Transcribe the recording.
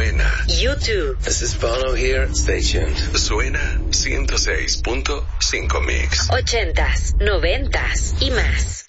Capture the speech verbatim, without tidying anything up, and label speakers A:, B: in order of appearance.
A: Suena.
B: YouTube.
C: This is Bono here. Stay tuned.
A: Suena ciento seis punto cinco Mix.
B: Ochentas, noventas y más.